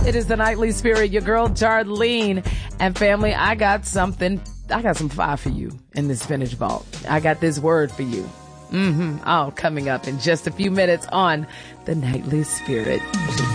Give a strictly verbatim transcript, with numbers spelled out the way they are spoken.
It is the Nightly Spirit, your girl Darlene. And family, I got something, I got some fire for you in this spinach vault. I got this word for you. Mm-hmm. All coming up in just a few minutes on the Nightly Spirit.